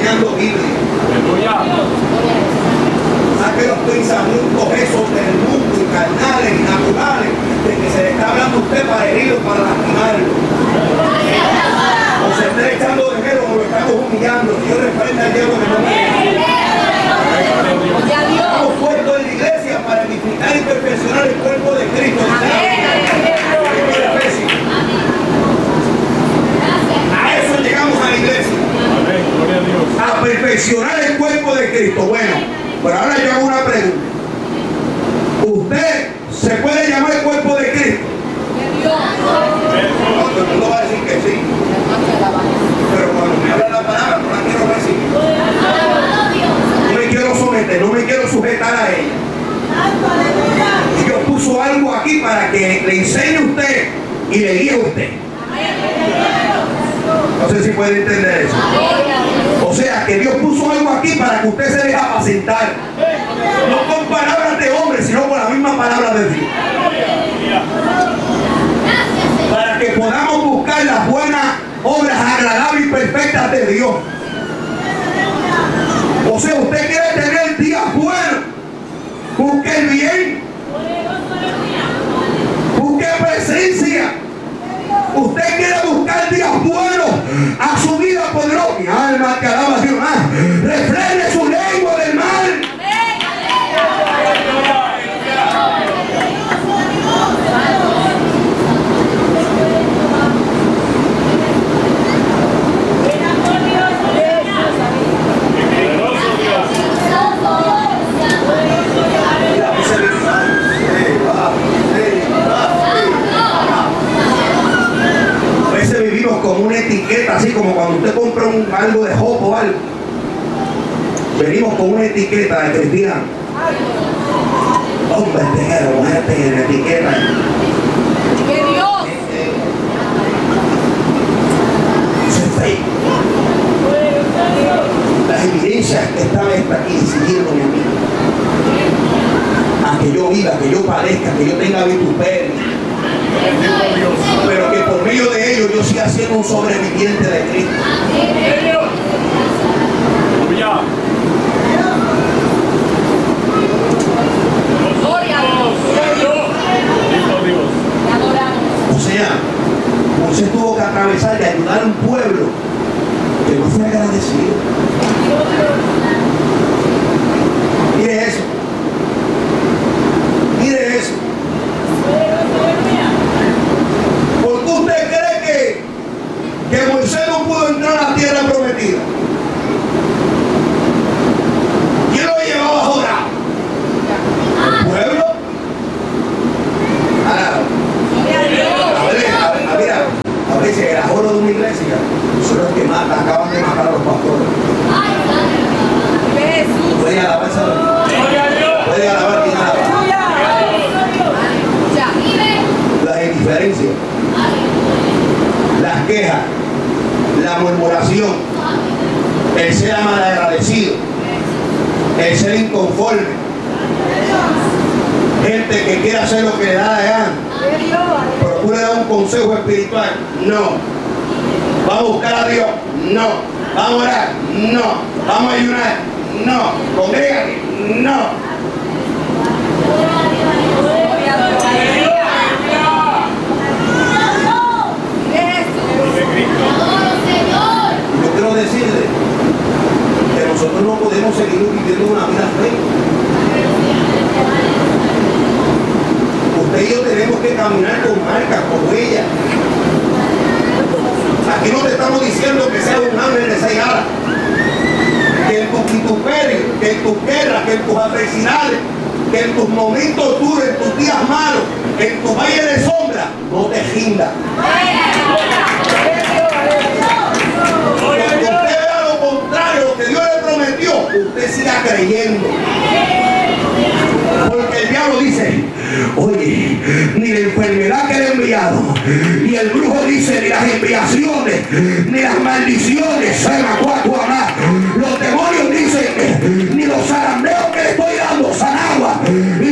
enseñando Biblia. Saque los pensamientos esos del mundo y carnales y naturales de que se le está hablando a usted para herirlo, para lastimarlo. O se está echando de menos o lo estamos humillando. Dios reprenda al diablo que no me estamos puestos en la iglesia para edificar y perfeccionar el cuerpo de Cristo. A eso llegamos a la iglesia. A perfeccionar el cuerpo de Cristo. Bueno, pero ahora yo hago una pregunta. ¿Usted se puede llamar el cuerpo de Cristo? No, todo el mundo va a decir que sí. Pero cuando me habla la palabra no la quiero recibir. No me quiero someter, no me quiero sujetar a ella. Y Dios puso algo aquí para que le enseñe a usted y le guíe a usted. No sé si puede entender eso. O sea, que Dios puso algo aquí para que usted se deje apacentar. No con palabras de hombre, sino con la misma palabra de Dios. Para que podamos buscar las buenas obras agradables y perfectas de Dios. O sea, usted quiere tener días buenos. Busque el bien. Busque presencia. Usted quiere buscar días buenos a su vida poderosa. Mi alma que alaba a Dios. Refrene su lengua del mal. Con una etiqueta, así como cuando usted compra algo de jopo o algo, venimos con una etiqueta de cristiano. Hombre tejero, mujer tejero, etiqueta. ¡Que Dios! Eso es fake. Las evidencias que están aquí siguiéndome a mí. A que yo viva, que yo padezca, que yo tenga vituperio. Pero que por medio de ellos yo siga siendo un sobreviviente de Cristo. O sea, Moisés tuvo que atravesar y ayudar a un pueblo que no fue agradecido. Mire eso. Mire eso. ¿Por qué usted cree que Moisés no pudo entrar a la tierra prometida? ¿Quién lo llevaba ahora? ¿El pueblo? A veces el ajoro de una iglesia son los que matan, acaban de matar a los pastores. ¿Puede alabar esa Dios? ¿Puede alabar quién alaba? Las indiferencias, las quejas, la murmuración, el ser malagradecido, el ser inconforme, gente que quiere hacer lo que le da la gana. Procura dar un consejo espiritual, no. Va a buscar a Dios, no. Va a orar, no. Vamos a ayunar, no. Congrégate, no. Yo quiero decirle que nosotros no podemos seguir viviendo una vida fea. Usted y yo tenemos que caminar con marcas, con huellas. Aquí no te estamos diciendo que seas un ángel de 6 alas. Que en tus vituperios, que en tus guerras, que en tus adversidades, que en tus momentos duros, en tus días malos, en tu valle de sombra, no te rindas. Cuando usted vea lo contrario, lo que Dios le prometió, usted siga creyendo. Porque el diablo dice, oye, ni la enfermedad que le he enviado, ni el brujo dice, ni las enviaciones, ni las maldiciones, los demonios dicen, ni los zarandeos que le estoy dando, Sanagua,